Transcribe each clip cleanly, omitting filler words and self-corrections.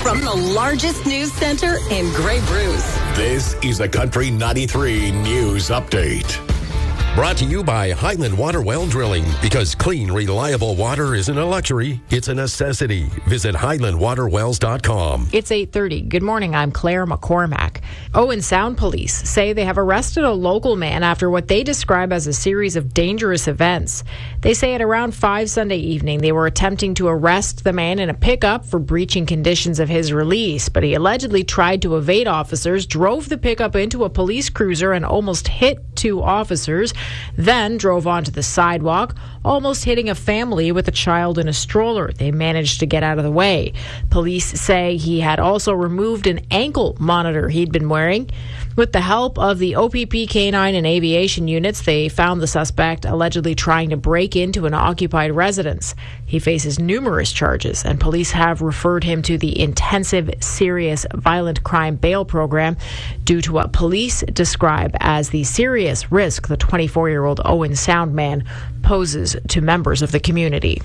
from the largest news center in Grey Bruce. This is a Country 93 News Update. Brought to you by Highland Water Well Drilling. Because clean, reliable water isn't a luxury, it's a necessity. Visit highlandwaterwells.com. It's 8:30. Good morning. I'm Claire McCormack. Owen Sound police say they have arrested a local man after what they describe as a series of dangerous events. They say at around 5 Sunday evening, they were attempting to arrest the man in a pickup for breaching conditions of his release, but he allegedly tried to evade officers, drove the pickup into a police cruiser and almost hit 2 officers, then drove onto the sidewalk, almost hitting a family with a child in a stroller. They managed to get out of the way. Police say he had also removed an ankle monitor he'd been wearing. With the help of the OPP Canine and Aviation units, they found the suspect allegedly trying to break into an occupied residence. He faces numerous charges, and police have referred him to the Intensive Serious Violent Crime Bail Program due to what police describe as the serious risk the 24-year-old Owen Sound man poses to members of the community.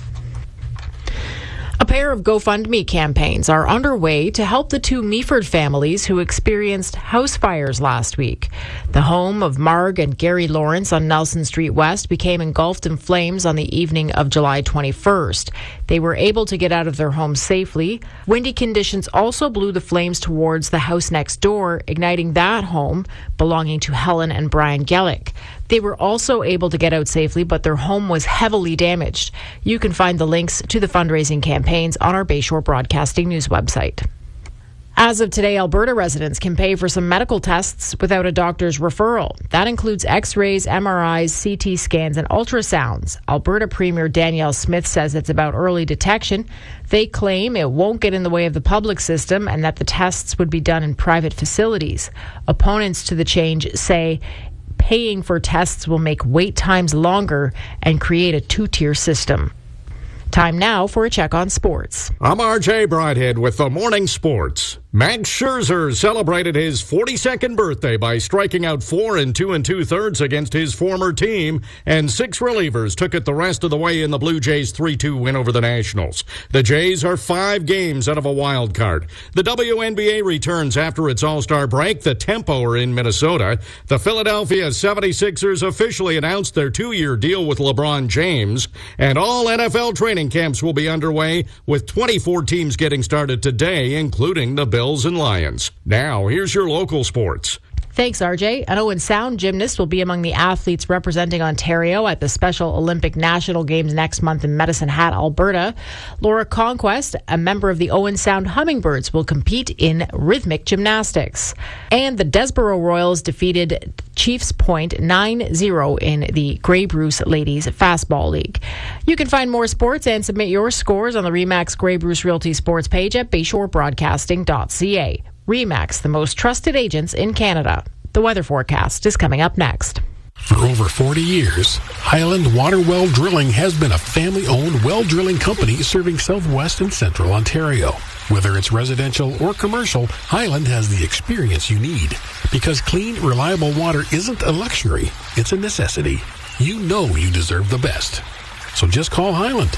A pair of GoFundMe campaigns are underway to help the 2 Meaford families who experienced house fires last week. The home of Marg and Gary Lawrence on Nelson Street West became engulfed in flames on the evening of July 21st. They were able to get out of their home safely. Windy conditions also blew the flames towards the house next door, igniting that home belonging to Helen and Brian Gellick. They were also able to get out safely, but their home was heavily damaged. You can find the links to the fundraising campaigns on our Bayshore Broadcasting News website. As of today, Alberta residents can pay for some medical tests without a doctor's referral. That includes X-rays, MRIs, CT scans, and ultrasounds. Alberta Premier Danielle Smith says it's about early detection. They claim it won't get in the way of the public system and that the tests would be done in private facilities. Opponents to the change say paying for tests will make wait times longer and create a 2-tier system. Time now for a check on sports. I'm RJ Broadhead with the Morning Sports. Max Scherzer celebrated his 42nd birthday by striking out 4 2 2/3 against his former team, and 6 relievers took it the rest of the way in the Blue Jays' 3-2 win over the Nationals. The Jays are 5 games out of a wild card. The WNBA returns after its All-Star break. The Tempo are in Minnesota. The Philadelphia 76ers officially announced their 2-year deal with LeBron James, and all NFL training camps will be underway, with 24 teams getting started today, including the Bills and Lions. Now, here's your local sports. Thanks, RJ. An Owen Sound gymnast will be among the athletes representing Ontario at the Special Olympic National Games next month in Medicine Hat, Alberta. Laura Conquest, a member of the Owen Sound Hummingbirds, will compete in rhythmic gymnastics. And the Desborough Royals defeated Chiefs Point 9-0 in the Grey Bruce Ladies Fastball League. You can find more sports and submit your scores on the RE/MAX Grey Bruce Realty Sports page at bayshorebroadcasting.ca. RE/MAX, the most trusted agents in Canada. The weather forecast is coming up next. For over 40 years, Highland Water Well Drilling has been a family-owned well drilling company serving southwest and central Ontario. Whether it's residential or commercial, Highland has the experience you need. Because clean, reliable water isn't a luxury, it's a necessity. You know you deserve the best. So just call Highland.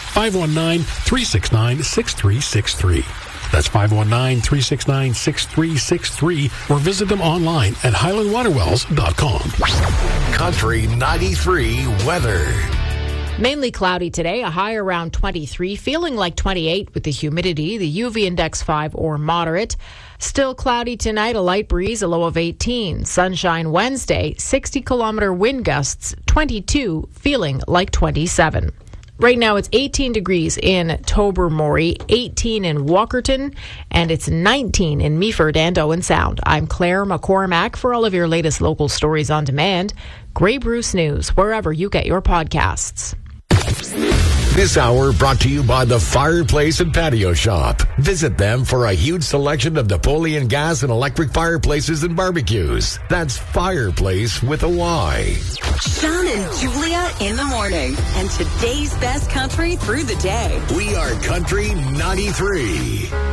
519-369-6363. That's 519-369-6363, or visit them online at highlandwaterwells.com. Country 93 weather. Mainly cloudy today, a high around 23, feeling like 28 with the humidity, the UV index 5 or moderate. Still cloudy tonight, a light breeze, a low of 18. Sunshine Wednesday, 60-kilometer wind gusts, 22, feeling like 27. Right now, it's 18 degrees in Tobermory, 18 in Walkerton, and it's 19 in Meaford and Owen Sound. I'm Claire McCormack. For all of your latest local stories on demand, Grey Bruce News, wherever you get your podcasts. This hour brought to you by the Fireplace and Patio Shop. Visit them for a huge selection of Napoleon gas and electric fireplaces and barbecues. That's Fireplace with a Y. Sean and Julia in the morning, and today's best country through the day. We are Country 93.